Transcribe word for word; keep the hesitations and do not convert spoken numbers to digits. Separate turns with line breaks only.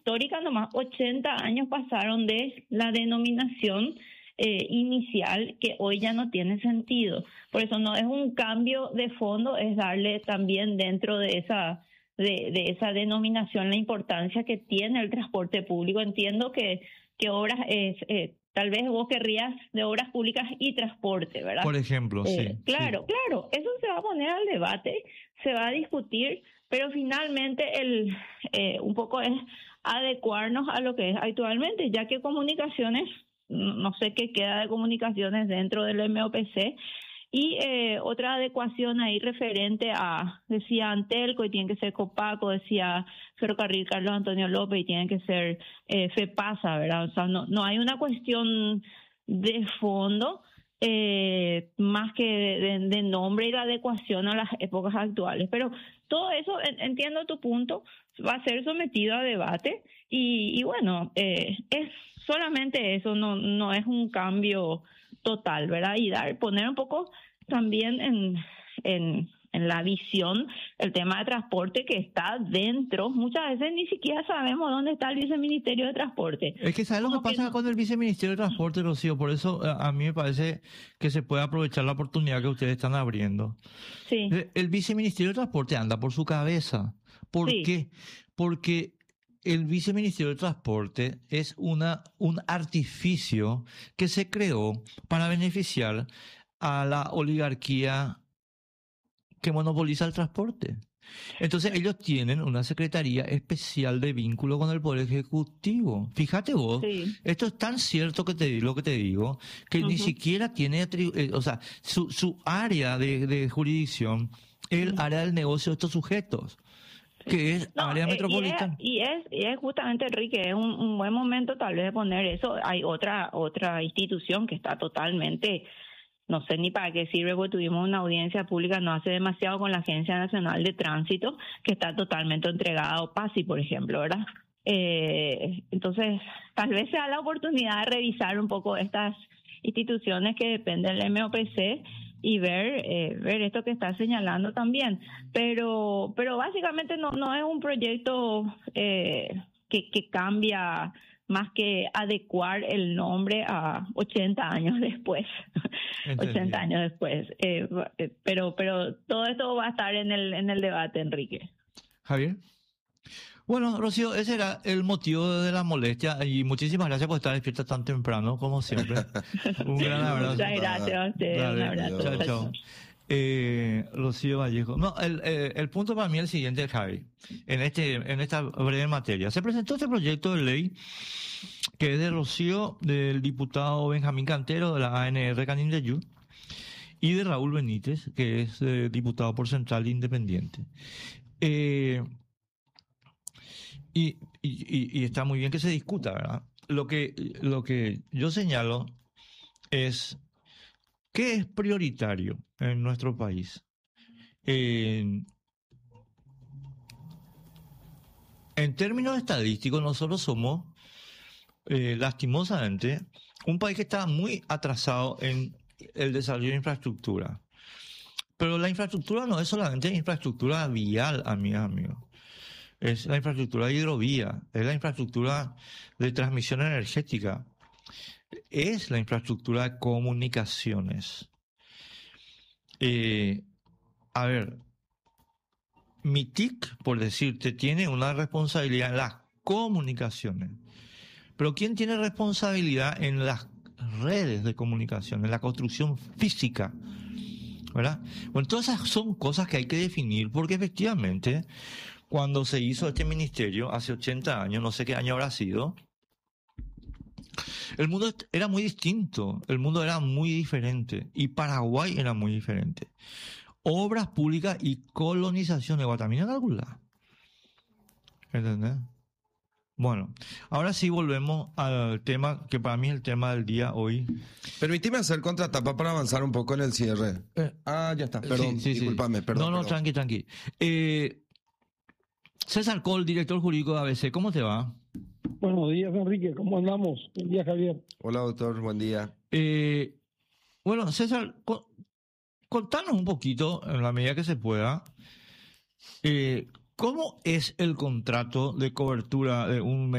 histórica nomás, ochenta años pasaron de la denominación eh, inicial, que hoy ya no tiene sentido. Por eso no es un cambio de fondo, es darle también dentro de esa de, de esa denominación la importancia que tiene el transporte público. Entiendo que, que obras es... Eh, tal vez vos querrías de obras públicas y transporte, ¿verdad?
Por ejemplo,
eh,
sí.
Claro,
sí.
claro, eso se va a poner al debate, se va a discutir, pero finalmente el eh, un poco es adecuarnos a lo que es actualmente, ya que comunicaciones, no sé qué queda de comunicaciones dentro del M O P C, y eh, otra adecuación ahí referente a, decía Antelco y tiene que ser Copaco, decía Ferrocarril Carlos Antonio López y tiene que ser eh, FEPASA, ¿verdad? O sea, no, no hay una cuestión de fondo eh, más que de, de, de nombre y de adecuación a las épocas actuales. Pero todo eso, en, entiendo tu punto, va a ser sometido a debate y, y bueno, eh, es solamente eso, no, no es un cambio total, ¿verdad? Y dar, poner un poco también en, en, en la visión el tema de transporte que está dentro. Muchas veces ni siquiera sabemos dónde está el viceministerio de transporte.
Es que ¿sabes lo que pasa
que no...
con el viceministerio de transporte, Rocío? Por eso a, a mí me parece que se puede aprovechar la oportunidad que ustedes están abriendo.
Sí.
El, el viceministerio de transporte anda por su cabeza. ¿Por
Sí.
qué? Porque el viceministerio de transporte es una un artificio que se creó para beneficiar a la oligarquía que monopoliza el transporte. Entonces ellos tienen una secretaría especial de vínculo con el Poder Ejecutivo. Fíjate vos,
Sí.
esto es tan cierto que te lo que te digo, que uh-huh. ni siquiera tiene, eh, o sea, su, su área de, de jurisdicción es el uh-huh. área del negocio de estos sujetos, que es
no,
área
eh,
metropolitana.
Y es, y es, y es justamente, Enrique, es un, un buen momento tal vez de poner eso. Hay otra otra institución que está totalmente, no sé ni para qué sirve, porque tuvimos una audiencia pública no hace demasiado con la Agencia Nacional de Tránsito, que está totalmente entregada a OPASI, por ejemplo, ¿verdad? Eh, entonces, tal vez sea la oportunidad de revisar un poco estas instituciones que dependen del M O P C y ver eh, ver esto que está señalando también, pero pero básicamente no no es un proyecto eh, que que cambia más que adecuar el nombre a ochenta años después. Entendido. ochenta años después, eh, pero pero todo esto va a estar en el en el debate, Enrique.
Javier. Bueno, Rocío, ese era el motivo de la molestia y muchísimas gracias por estar despierta tan temprano, como siempre. Un gran abrazo.
Muchas gracias a usted. Dale, un abrazo.
Chao, chao. Eh, Rocío Vallejo. No, el, el, el punto para mí es el siguiente, Javi. En este, en esta breve materia. Se presentó este proyecto de ley que es de Rocío, del diputado Benjamín Cantero de la A N R Canindeyú y de Raúl Benítez, que es eh, diputado por Central Independiente. Eh, Y, y, y está muy bien que se discuta, ¿verdad? Lo que, lo que yo señalo es ¿qué es prioritario en nuestro país? En, en términos estadísticos, nosotros somos, eh, lastimosamente, un país que está muy atrasado en el desarrollo de infraestructura. Pero la infraestructura no es solamente infraestructura vial, amigas, amigos. Es la infraestructura de hidrovía, es la infraestructura de transmisión energética, es la infraestructura de comunicaciones. Eh, a ver, mi T I C, por decirte, tiene una responsabilidad en las comunicaciones, pero ¿quién tiene responsabilidad en las redes de comunicación, en la construcción física? ¿Verdad? Bueno, todas esas son cosas que hay que definir, porque efectivamente cuando se hizo este ministerio, hace ochenta años, no sé qué año habrá sido, el mundo era muy distinto, el mundo era muy diferente, y Paraguay era muy diferente. Obras públicas y colonización de Guatemala en algún lado. ¿Entendés? Bueno, ahora sí volvemos al tema que para mí es el tema del día hoy.
Permíteme hacer contratapa para avanzar un poco en el cierre. Eh, ah, ya está, perdón, sí, sí, discúlpame,
sí.
perdón.
No, no,
perdón.
tranqui, tranqui. Eh, César Col, director jurídico de A B C, ¿cómo te va?
Buenos días, Enrique, ¿cómo andamos? Buen día, Javier.
Hola, doctor, buen día.
Eh, bueno, César, contanos un poquito, en la medida que se pueda, eh, ¿cómo es el contrato de cobertura de un